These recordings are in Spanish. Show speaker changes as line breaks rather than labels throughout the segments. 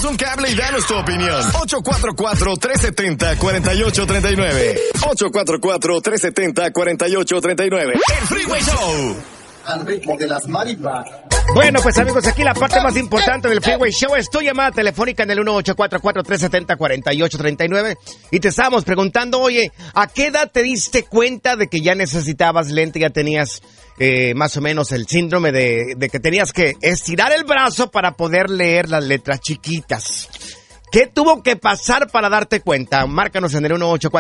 Échanos un cable y danos tu opinión. 844-370-4839. 844-370-4839. El Freeway Show.
Al ritmo de las marimbas.
Bueno, pues amigos, aquí la parte más importante del Freeway Show es tu llamada telefónica en el 1844-370-4839 y te estábamos preguntando, oye, ¿a qué edad te diste cuenta de que ya necesitabas lente, ya tenías más o menos el síndrome de que tenías que estirar el brazo para poder leer las letras chiquitas? ¿Qué tuvo que pasar para darte cuenta? Márcanos en el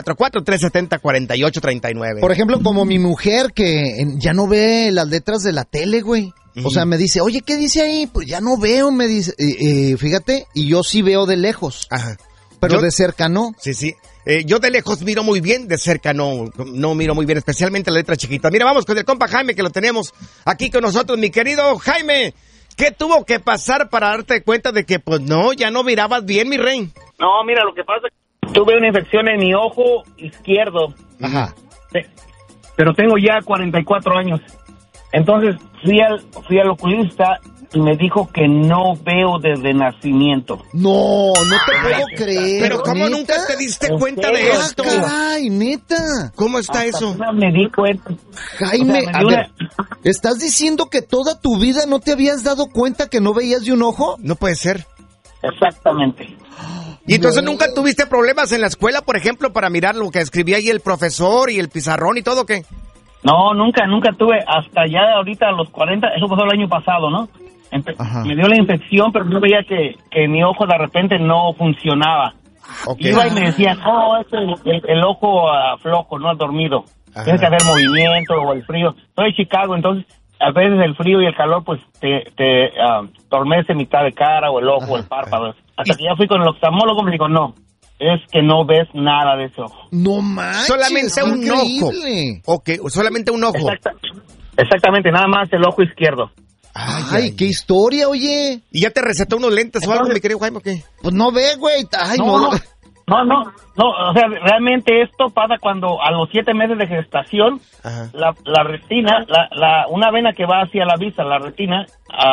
1844-370-4839.
Por ejemplo, como mi mujer que ya no ve las letras de la tele, güey. O sea, me dice, oye, ¿qué dice ahí? Pues ya no veo, me dice. Fíjate, y yo sí veo de lejos.
Ajá.
Pero de cerca no.
Sí, sí. Yo de lejos miro muy bien, de cerca no miro muy bien, especialmente la letra chiquita. Mira, vamos con el compa Jaime, que lo tenemos aquí con nosotros. Mi querido Jaime, ¿qué tuvo que pasar para darte cuenta de que, pues no, ya no mirabas bien, mi rey?
No, mira, lo que pasa es que tuve una infección en mi ojo izquierdo.
Ajá.
Sí. Pero tengo ya 44 años. Entonces fui al oculista y me dijo que no veo desde nacimiento.
No te puedo creer.
Pero ¿cómo
¿neta?
nunca te diste cuenta de esto?
Caray, neta.
¿Cómo está
Hasta
eso?
me di cuenta.
Jaime,
O sea,
a ver, ¿estás diciendo que toda tu vida no te habías dado cuenta que no veías de un ojo?
No puede ser.
Exactamente.
¿Y entonces nunca tuviste problemas en la escuela, por ejemplo, para mirar lo que escribía ahí el profesor y el pizarrón y todo, qué?
No, nunca tuve, hasta ya ahorita a los 40, eso pasó el año pasado, ¿no? Me dio la infección, pero yo veía que mi ojo de repente no funcionaba.
Okay.
Iba y me decía, no, es el ojo flojo, no dormido. Tiene que haber movimiento o el frío. Soy de Chicago, entonces a veces el frío y el calor pues te tormece mitad de cara o el ojo o el párpado. Hasta que ya fui con el oftalmólogo, me dijo, no, es que no ves nada de ese ojo.
No manches.
Solamente un
increíble.
ojo. Ok, solamente un ojo.
Exactamente, nada más el ojo izquierdo.
Ay, qué historia, oye.
¿Y ya te recetó unos lentes o algo, mi querido Jaime, o qué?
Pues no ve, güey. Ay, no.
No, o sea, realmente esto pasa cuando a los 7 meses de gestación, la retina, una vena que va hacia la vista, la retina,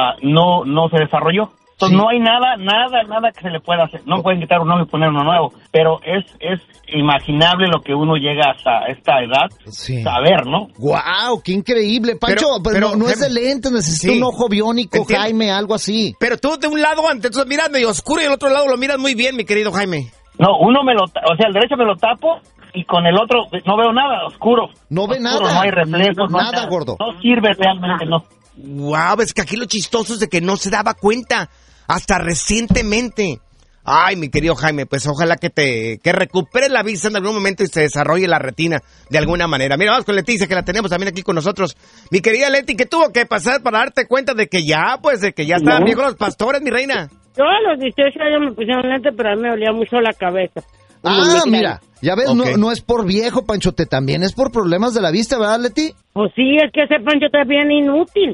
no se desarrolló. Entonces no hay nada que se le pueda hacer. No pueden quitar un ojo y poner uno nuevo, pero es imaginable lo que uno llega hasta esta edad saber, ¿no?
Guau, qué increíble. Pancho, pero no es de lentes, necesita un ojo biónico, Jaime, algo así.
Pero tú de un lado entonces miras medio oscuro y el otro lado lo miras muy bien, mi querido Jaime.
No, el derecho me lo tapo y con el otro no veo nada, oscuro.
No ve
oscuro,
nada.
No hay reflejos,
nada, gordo.
No sirve realmente, no.
Wow, es que aquí lo chistoso es de que no se daba cuenta hasta recientemente. Ay, mi querido Jaime, pues ojalá que recuperes la vista en algún momento y se desarrolle la retina de alguna manera. Mira, vamos con Leticia, que la tenemos también aquí con nosotros. Mi querida Leti, ¿qué tuvo que pasar para darte cuenta de que ya estaban viejos los pastores, mi reina?
Yo a los 18 años me pusieron lente, pero a mí me dolía mucho la cabeza.
Mira, ya ves, no es por viejo, Panchote, también es por problemas de la vista, ¿verdad, Leti?
Pues sí, es que ese Pancho está bien inútil.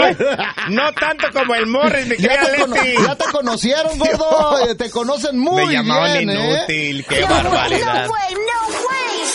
No tanto como el Morris, mi querida Leti.
Ya te conocieron, gordo, te conocen muy bien.
Me llamaban inútil, qué barbaridad.
No, güey.